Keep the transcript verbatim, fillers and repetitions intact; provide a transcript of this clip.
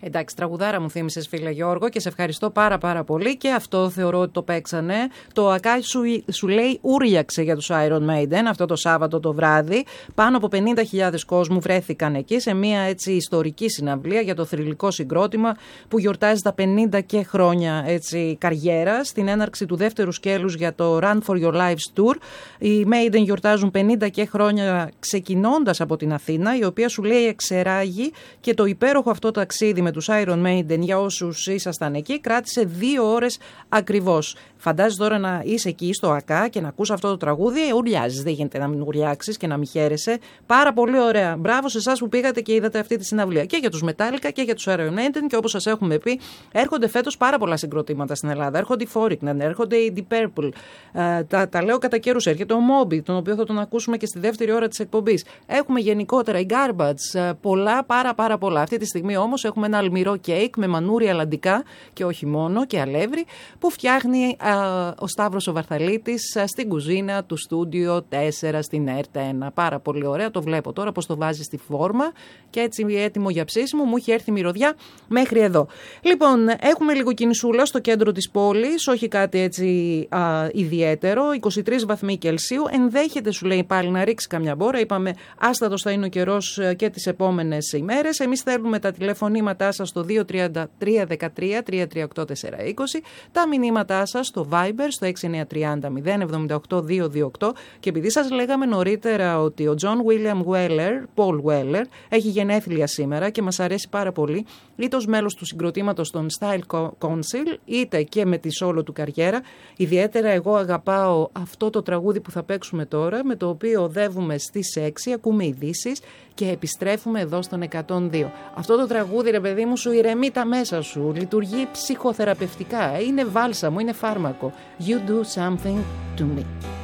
Εντάξει, τραγουδάρα μου θύμισες, φίλε Γιώργο, και σε ευχαριστώ πάρα πάρα πολύ. Και αυτό θεωρώ ότι το παίξανε. Το Ακάι σου, σου λέει ούρλιαξε για τους Iron Maiden αυτό το Σάββατο το βράδυ. Πάνω από πενήντα χιλιάδες κόσμου βρέθηκαν εκεί σε μια έτσι ιστορική συναυλία για το θρυλικό συγκρότημα που γιορτάζει τα πενήντα και χρόνια έτσι καριέρα. Στην έναρξη του δεύτερου σκέλους για το Run for Your Lives Tour, οι Maiden γιορτάζουν πενήντα και χρόνια ξεκινώντας από την Αθήνα, η οποία σου λέει εξεράγει, και το υπέροχο αυτό ταξίδι με τους Iron Maiden, για όσους ήσασταν εκεί, κράτησε δύο ώρες ακριβώς. Φαντάζεσαι τώρα να είσαι εκεί στο ΑΚΑ και να ακούς αυτό το τραγούδι, ουρλιάζεις, δεν γίνεται να μην ουρλιάξεις και να μην χαίρεσαι. Πάρα πολύ ωραία. Μπράβο σε εσάς που πήγατε και είδατε αυτή τη συναυλία. Και για τους Metallica και για τους Iron Maiden, και όπως σας έχουμε πει, έρχονται φέτος πάρα πολλά συγκροτήματα στην Ελλάδα. Έρχονται οι Foreigner, έρχονται οι Deep Purple. Ε, τα, τα λέω κατά καιρούς. Έρχεται ο Moby, τον οποίο θα τον ακούσουμε και στη δεύτερη ώρα της εκπομπής. Έχουμε γενικότερα οι Garbage, ε, πολλά, πάρα πάρα πολλά. Αυτή τη στιγμή όμως έχουμε ένα αλμυρό κέικ με μανούρι αλαντικά και όχι μόνο, και αλεύρι, που φτιάχνει ε, ο Σταύρος ο Βαρθαλίτης ε, στην κουζίνα του Στούντιο τέσσερα στην ΕΡΤ ένα. Πάρα πολύ ωραία, το βλέπω τώρα πως το βάζει στη φόρμα και έτσι έτοιμο για ψήσιμο. Μου έχει έρθει μυρωδιά μέχρι εδώ. Λοιπόν, έχουμε λίγο κινησούλα στο κέντρο της πόλης, όχι κάτι έτσι α, ιδιαίτερο. είκοσι τρεις βαθμοί Κελσίου. Ενδέχεται, σου λέει πάλι, να ρίξει καμιά μπόρα. Είπαμε άστατος θα είναι ο καιρός και τις επόμενες ημέρες. Εμείς θέλουμε τα τηλεφωνήματά σας στο δύο τρία τρία ένα τρία τρία τρία οκτώ τέσσερα είκοσι, τα μηνύματά σας στο Viber στο έξι εννιά τρία μηδέν μηδέν επτά οκτώ δύο δύο οκτώ, και επειδή σας λέγαμε νωρίτερα ότι ο John William Weller, Paul Weller, έχει γενέθλια σήμερα και μας αρέσει πάρα πολύ, είτε ως μέλος του συγκροτήματος των Style Council, είτε και με τη solo του καριέρα. Ιδιαίτερα εγώ αγαπάω αυτό το τραγούδι που θα παίξουμε τώρα, με το οποίο οδεύουμε στις έξι, ακούμε ειδήσεις και επιστρέφουμε εδώ στον εκατόν δύο. Αυτό το τραγούδι, ρε παιδί μου, σου ηρεμεί τα μέσα σου, λειτουργεί ψυχοθεραπευτικά, είναι βάλσαμο, είναι φάρμακο. You do something to me.